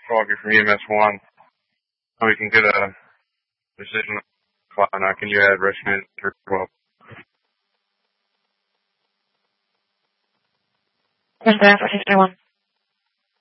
Foggy from EMS1. We can get a decision on the clock now. Can you add rescue in 12? Thank you, 1.